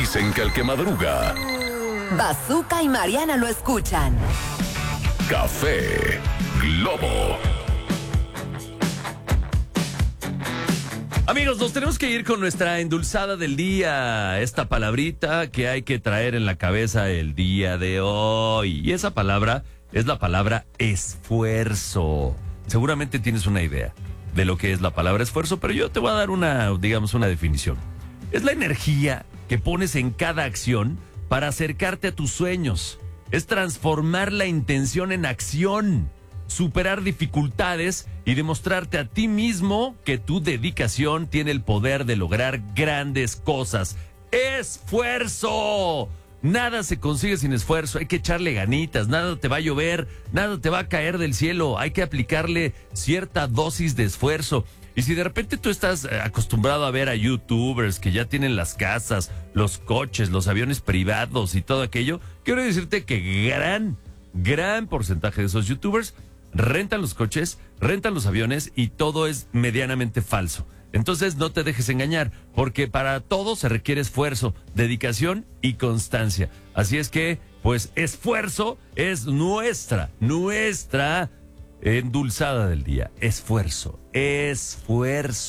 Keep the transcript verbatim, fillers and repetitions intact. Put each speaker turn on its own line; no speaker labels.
Dicen que el que madruga,
Bazooka y Mariana lo escuchan.
Café Globo.
Amigos, nos tenemos que ir con nuestra endulzada del día, esta palabrita que hay que traer en la cabeza el día de hoy. Y esa palabra es la palabra esfuerzo. Seguramente tienes una idea de lo que es la palabra esfuerzo, pero yo te voy a dar una, digamos, una definición. Es la energía que pones en cada acción para acercarte a tus sueños. Es transformar la intención en acción, superar dificultades y demostrarte a ti mismo que tu dedicación tiene el poder de lograr grandes cosas. ¡Esfuerzo! Nada se consigue sin esfuerzo, hay que echarle ganitas, nada te va a llover, nada te va a caer del cielo, hay que aplicarle cierta dosis de esfuerzo. Y si de repente tú estás acostumbrado a ver a youtubers que ya tienen las casas, los coches, los aviones privados y todo aquello, quiero decirte que gran, gran porcentaje de esos youtubers rentan los coches, rentan los aviones y todo es medianamente falso. Entonces no te dejes engañar, porque para todo se requiere esfuerzo, dedicación y constancia. Así es que, pues, esfuerzo es nuestra, nuestra endulzada del día. Esfuerzo, esfuerzo.